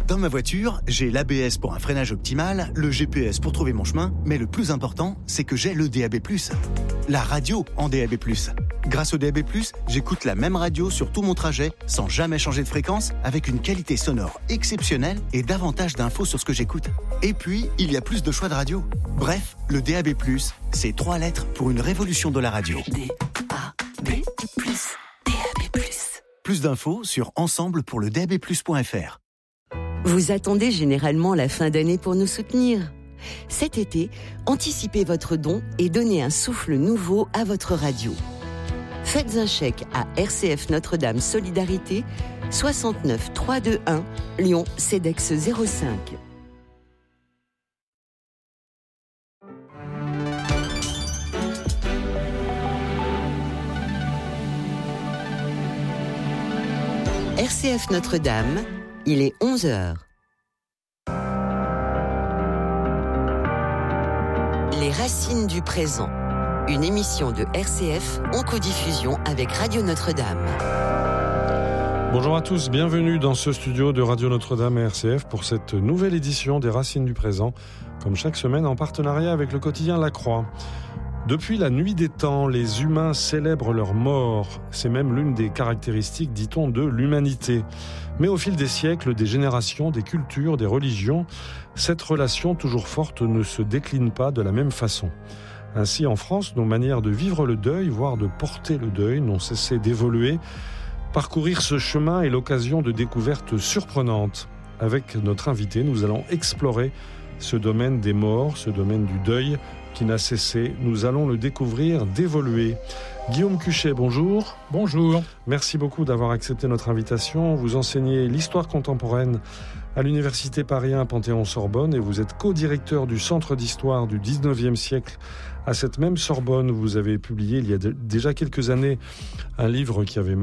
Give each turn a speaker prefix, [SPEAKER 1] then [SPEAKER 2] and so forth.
[SPEAKER 1] Dans ma voiture, j'ai l'ABS pour un freinage optimal, le GPS pour trouver mon chemin, mais le plus important, c'est que j'ai le DAB+. La radio en DAB+. Grâce au DAB+, j'écoute la même radio sur tout mon trajet, sans jamais changer de fréquence, avec une qualité sonore exceptionnelle et davantage d'infos sur ce que j'écoute. Et puis, il y a plus de choix de radio. Bref, le DAB+, c'est 3 lettres pour une révolution de la radio.
[SPEAKER 2] DAB+, DAB+.
[SPEAKER 1] Plus d'infos sur ensemble-pour-le-DAB+.fr.
[SPEAKER 2] Vous attendez généralement la fin d'année pour nous soutenir. Cet été, anticipez votre don et donnez un souffle nouveau à votre radio. Faites un chèque à RCF Notre-Dame Solidarité, 69 321 Lyon CEDEX 05. RCF Notre-Dame, il est 11h. Les racines du présent. Une émission de RCF en codiffusion avec Radio Notre-Dame.
[SPEAKER 3] Bonjour à tous, bienvenue dans ce studio de Radio Notre-Dame et RCF pour cette nouvelle édition des Racines du présent, comme chaque semaine en partenariat avec le quotidien La Croix. Depuis la nuit des temps, les humains célèbrent leur mort. C'est même l'une des caractéristiques, dit-on, de l'humanité. Mais au fil des siècles, des générations, des cultures, des religions, cette relation toujours forte ne se décline pas de la même façon. Ainsi, en France, nos manières de vivre le deuil, voire de porter le deuil, n'ont cessé d'évoluer. Parcourir ce chemin est l'occasion de découvertes surprenantes. Avec notre invité, nous allons explorer ce domaine des morts, ce domaine du deuil qui n'a cessé. Nous allons le découvrir, d'évoluer. Guillaume Cuchet, bonjour.
[SPEAKER 4] Bonjour.
[SPEAKER 3] Merci beaucoup d'avoir accepté notre invitation. Vous enseignez l'histoire contemporaine à l'Université Paris 1 Panthéon-Sorbonne et vous êtes co-directeur du Centre d'histoire du 19e siècle à cette même Sorbonne. Vous avez publié il y a déjà quelques années un livre qui avait